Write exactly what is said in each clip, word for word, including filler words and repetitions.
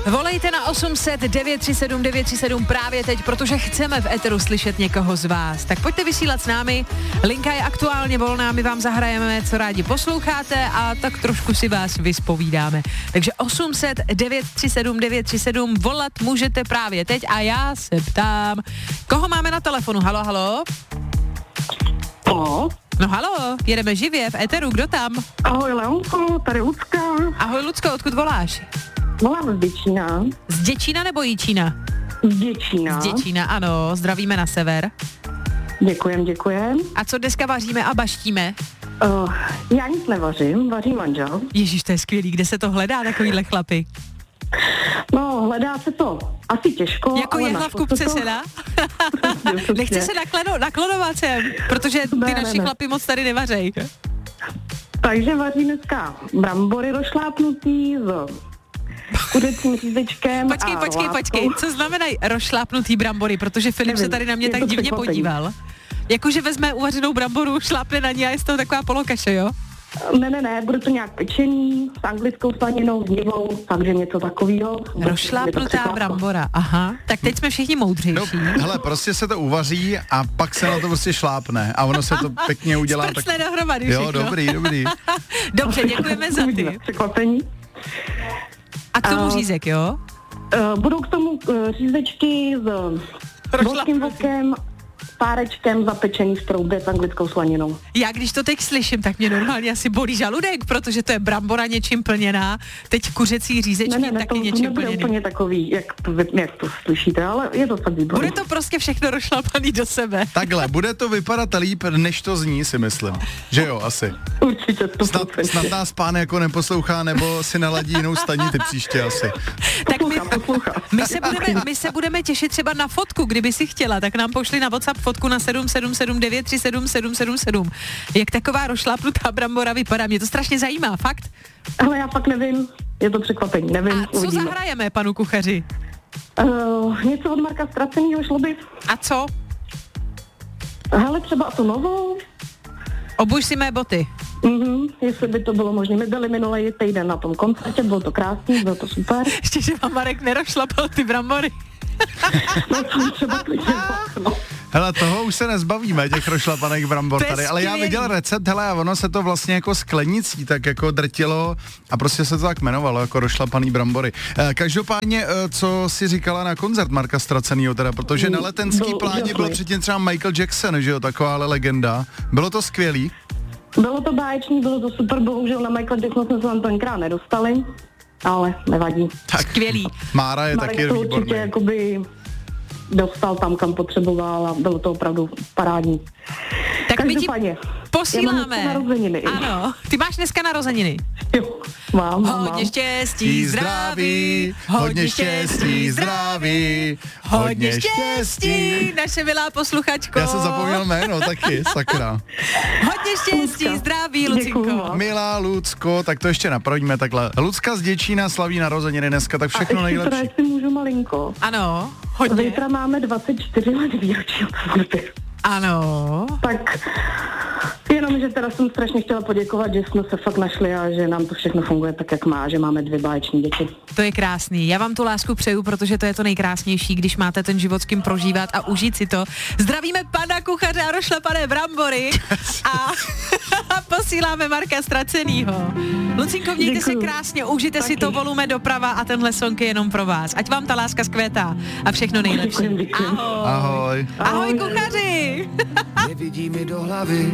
Volejte na osm set devět tři sedm devět tři sedm právě teď, protože chceme v éteru slyšet někoho z vás. Tak pojďte vysílat s námi. Linka je aktuálně volná, my vám zahrajeme, co rádi posloucháte a tak trošku si vás vyspovídáme. Takže osm set devět tři sedm devět tři sedm volat můžete právě teď a já se ptám, koho máme na telefonu? Halo, halo? Halo? No halo, jedeme živě v éteru, kdo tam? Ahoj Leonko, tady Lucka. Ahoj Lucko, odkud voláš? Volám z Děčína. Z Děčína nebo Jíčína? Z Děčína. Z Děčína, ano, zdravíme na sever. Děkujem, děkujem. A co dneska vaříme a baštíme? Uh, já nic nevařím, vaří manžel. Ježíš, to je skvělý, kde se to hledá, takovýhle chlapy? No, hledá se to asi těžko. Jako jehla v kupce to... se dá? Nechci se nakleno, naklonovat sem, protože ty ne, naši ne, ne. chlapi moc tady nevařej. Takže vaří dneska brambory rozšlápnutý s kuřecím řízečkem. Počkej, a počkej, láskou. počkej, co znamenají rozšlápnutý brambory, protože Filip Nevím, se tady na mě je tak to divně překvapení. podíval. Jakože vezme uvařenou bramboru, šlápne na ní a je z toho taková polokaše, jo? Ne, ne, ne, bude to nějak pečený, s anglickou slaninou, s nivou, takže něco takového. Rozšlápnutá brambora, aha. Tak teď jsme všichni No, moudřejší. hele, prostě se to uvaří a pak se na to prostě šlápne a ono se to pěkně udělá. Tak... Sprcne dohromady Jo, všechno. dobrý, dobrý. Dobře, děkujeme za ty. Překvapení. A k tomu A- řízek, jo? Uh, budou k tomu uh, řízečky s volským vokem, párečkem zapečený v troubě s anglickou slaninou. Já když to teď slyším, tak mě normálně asi bolí žaludek, protože to je brambora něčím plněná, teď kuřecí řízečky Ne, ne, ne, taky to, to něčím nebude plněný. úplně takový, jak to, jak to slyšíte, ale je to fakt výborné. Bude to prostě všechno rozšlapaný do sebe. Takhle, bude to vypadat líp, než to zní, si myslím. Že jo, asi. Určitě to Snad, snad nás pán jako neposlouchá, nebo si naladí jinou stanici příště asi. Tak my, Poslouchám, poslouchám. my, se budeme, my se budeme těšit třeba na fotku, kdyby si chtěla, tak nám pošli na WhatsApp fotku na sedm sedm sedm devět tři sedm sedm sedm sedm. Jak taková rozšlápnutá brambora vypadá, mě to strašně zajímá, fakt. Ale já fakt nevím, je to překvapení, nevím, A co uvidíme. zahrajeme, panu kuchaři? Uh, něco od Marka Ztracenýho šlo by? A co? Hele, třeba tu novou? Obuž si mé boty. Mhm, jestli by to bylo možné. My byli minulý týden na tom koncertě, bylo to krásný, bylo to super. Ještě, že vám Marek nerozšlapal ty brambory. No, to třeba klidně, no. Hele, toho už se nezbavíme, těch rozšlapaných brambor To je tady, ale já skvělý. viděl recept, hele, a ono se to vlastně jako sklenicí tak jako drtilo a prostě se to tak jmenovalo, jako rozšlapaný brambory. E, každopádně, e, co si říkala na koncert Marka Ztracenýho teda, protože na letenský Byl pláně byl úžasný. předtím třeba Michael Jackson, že jo, taková ale legenda. Bylo to skvělý? Bylo to báječný, bylo to super, bohužel na Michael Jackson jsme se tam tenkrát nedostali, ale nevadí. Tak, Skvělý. Mára je Marek taky to určitě výborný. jakoby dostal tam, kam potřeboval a bylo to opravdu parádní. Tak my ti Každopádně, posíláme. já mám dneska narozeniny. Ano, ty máš dneska narozeniny. Jo, mám, mám, Hodně mám. štěstí, zdraví, hodně štěstí, zdraví, hodně štěstí, naše milá posluchačko. Já jsem zapomněl jméno taky, sakra. Hodně štěstí, Lucka. zdraví, Děkuju Lucinko. vám. Milá Lucko, tak to ještě napravíme takhle. Lucka z Děčína slaví narozeniny dneska, tak A všechno ještě nejlepší. teda, jestli můžu malinko. Ano, hodně. Zítra máme dvacet čtyři let výročí od svatby. Ano. Tak jenom, že teda jsem strašně chtěla poděkovat, že jsme se fakt našli a že nám to všechno funguje tak, jak má, že máme dvě báječní děti. To je krásný. Já vám tu lásku přeju, protože to je to nejkrásnější, když máte ten život s kým prožívat a užít si to. Zdravíme pana kuchaře a rozšlapané brambory a posíláme Marka Ztracenýho. Lucinko, mějte se Děkuju. krásně, užijte si Taky. to volume doprava a tenhle song je jenom pro vás. Ať vám ta láska zkvétá a všechno nejlepší. Děkujem, děkujem. Ahoj. Ahoj. Ahoj, kuchaři. Nevidí mi do hlavy,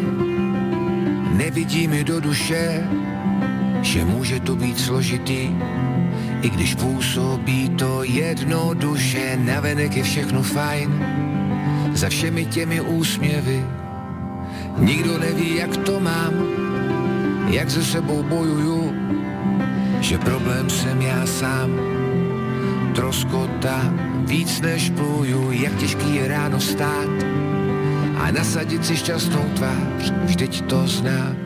nevidí mi do duše, že může to být složitý, i když působí to jednoduše, navenek je všechno fajn, za všemi těmi úsměvy. Nikdo neví, jak to mám, jak se sebou bojuju, že problém jsem já sám. Troskota víc než pluju, jak těžký je ráno stát a nasadit si šťastnou tvář, vždyť to znám.